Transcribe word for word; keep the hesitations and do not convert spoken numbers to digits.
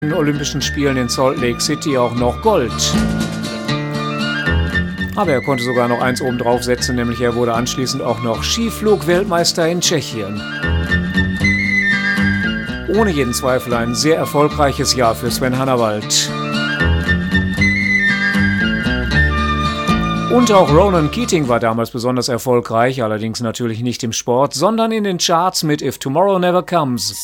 Olympischen Spielen in Salt Lake City auch noch Gold. Aber er konnte sogar noch eins oben drauf setzen, nämlich er wurde anschließend auch noch Skiflug-Weltmeister in Tschechien. Ohne jeden Zweifel ein sehr erfolgreiches Jahr für Sven Hannawald. Und auch Ronan Keating war damals besonders erfolgreich, allerdings natürlich nicht im Sport, sondern in den Charts mit If Tomorrow Never Comes.